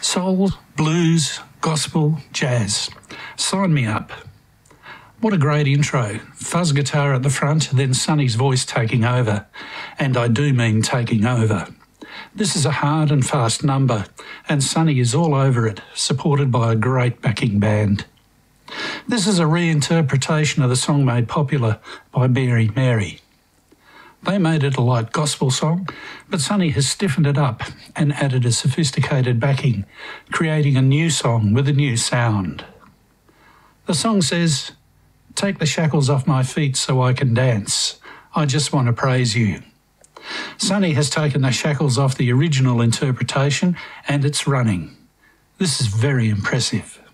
Soul, blues, gospel, jazz. Sign me up. What a great intro. Fuzz guitar at the front, then Sonny's voice taking over. And I do mean taking over. This is a hard and fast number, and Sonny is all over it, supported by a great backing band. This is a reinterpretation of the song made popular by Mary Mary. They made it a light gospel song, but Sonny has stiffened it up and added a sophisticated backing, creating a new song with a new sound. The song says, "Take the shackles off my feet so I can dance. I just want to praise you." Sonny has taken the shackles off the original interpretation and it's running. This is very impressive.